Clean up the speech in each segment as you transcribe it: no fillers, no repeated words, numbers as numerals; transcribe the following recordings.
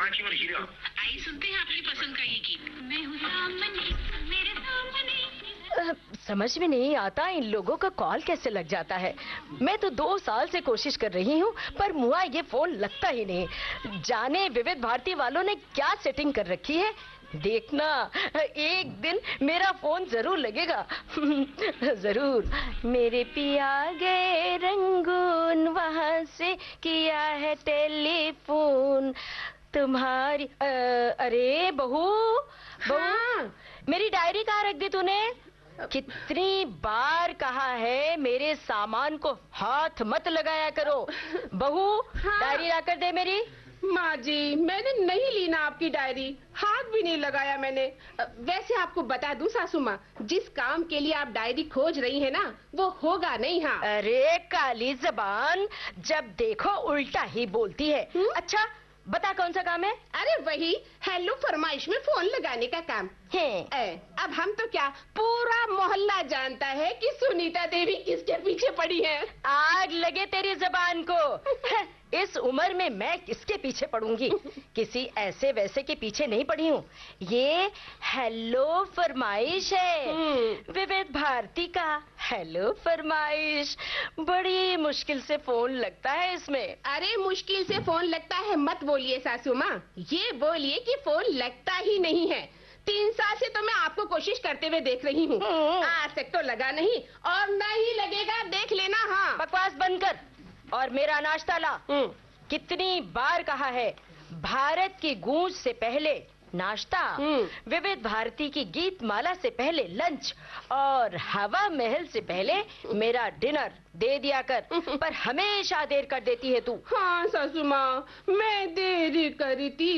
आंची और हीरा। आई सुनते हैं अपनी पसंद का ये गीत। मैं हूँ सामने, मेरे सामने। समझ में नहीं आता इन लोगों का कॉल कैसे लग जाता है। मैं तो 2 साल से कोशिश कर रही हूँ पर मुआ ये फोन लगता ही नहीं। जाने विविध भारती वालों ने क्या सेटिंग कर रखी है। देखना एक दिन मेरा फोन जरूर लगेगा। जरूर। मेरे पिया गए रंगून, वहां से किया है टेलीफोन तुम्हारी। अरे बहू, बहू, मेरी डायरी कहाँ रख दी तूने? कितनी बार कहा है मेरे सामान को हाथ मत लगाया करो। बहू, डायरी लाकर दे मेरी। माँ जी, मैंने नहीं ली ना आपकी डायरी, हाथ भी नहीं लगाया मैंने। वैसे आपको बता दूं सासू माँ, जिस काम के लिए आप डायरी खोज रही हैं ना, वो होगा नहीं। हाँ। अरे काली जबान, जब देखो उल्टा ही बोलती है। अच्छा बता कौन सा काम है? अरे वही हेलो फरमाइश में फोन लगाने का काम है। अब हम तो क्या, पूरा मोहल्ला जानता है कि सुनीता देवी किसके पीछे पड़ी है। आग लगे तेरी जबान को। इस उम्र में मैं किसके पीछे पड़ूंगी? किसी ऐसे वैसे के पीछे नहीं पड़ी हूँ। ये हेलो फरमाइश है, विविध भारती का हेलो फरमाइश। बड़ी मुश्किल से फोन लगता है इसमें। अरे मुश्किल से फोन लगता है मत बोलिए सासू माँ, ये बोलिए कि फोन लगता ही नहीं है। 3 साल से तो मैं आपको कोशिश करते हुए देख रही हूँ। आज तक तो लगा नहीं और नहीं लगेगा, देख लेना। हाँ, बकवास बंद कर और मेरा नाश्ता ला। कितनी बार कहा है, भारत की गूंज से पहले नाश्ता, विविध भारती की गीत माला से पहले लंच और हवा महल से पहले मेरा डिनर दे दिया कर। पर हमेशा देर कर देती है तू। हाँ सासू माँ, मैं देर करती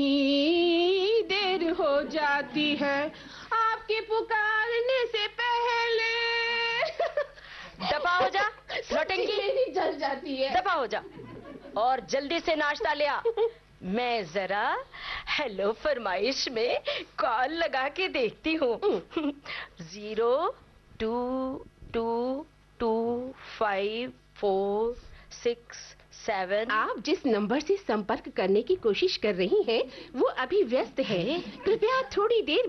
नहीं, देर हो जाती है आपके पुकारने से पहले। दफा हो जा, नौटंकी जल जाती है। दफा हो जा और जल्दी से नाश्ता ले आ। मैं जरा हेलो फरमाइश में कॉल लगा के देखती हूँ। 02225467। आप जिस नंबर से संपर्क करने की कोशिश कर रही हैं, वो अभी व्यस्त है। कृपया थोड़ी देर